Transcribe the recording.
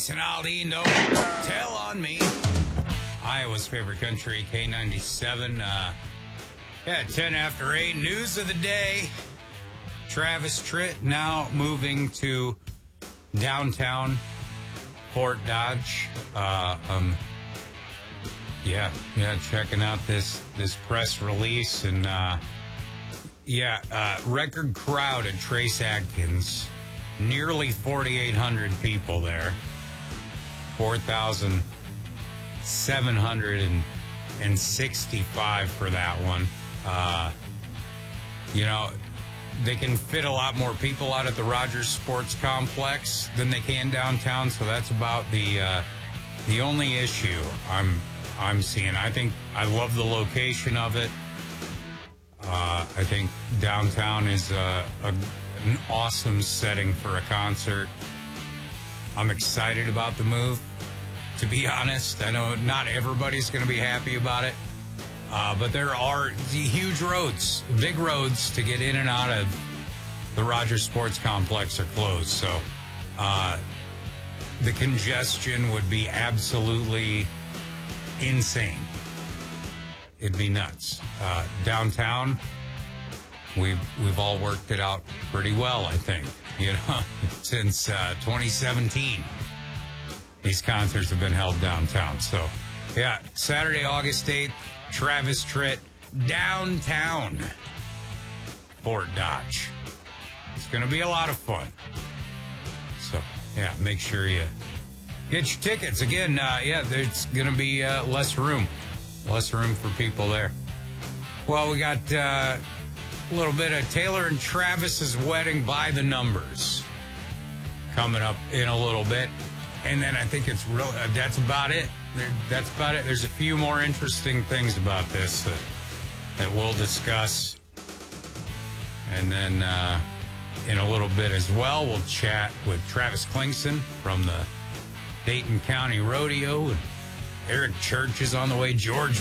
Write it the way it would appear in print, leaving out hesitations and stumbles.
Jason Aldean, don't tell on me. Iowa's favorite country, K97. 10 after 8. News of the day. Travis Tritt now moving to downtown Fort Dodge. Checking out this press release. And, record crowd at Trace Adkins. Nearly 4,800 people there. 4,765 for that one. They can fit a lot more people out at the Rogers Sports Complex than they can downtown, so that's about the only issue I'm seeing. I love the location of it. I think downtown is an awesome setting for a concert. I'm excited about the move, to be honest. I know not everybody's going to be happy about it, but there are huge roads, big roads to get in and out of the Rogers Sports Complex are closed. So the congestion would be absolutely insane. It'd be nuts. Downtown, we've all worked it out pretty well, I think. Since 2017, these concerts have been held downtown. So, Saturday, August 8th, Travis Tritt, downtown Fort Dodge. It's going to be a lot of fun. So, make sure you get your tickets. Again, there's going to be less room for people there. Well, we got a little bit of Taylor and Travis's wedding by the numbers coming up in a little bit. And then I think that's about it. That's about it. There's a few more interesting things about this that we'll discuss. And then in a little bit as well, we'll chat with Travis Klingson from the Dayton County Rodeo. And Eric Church is on the way. George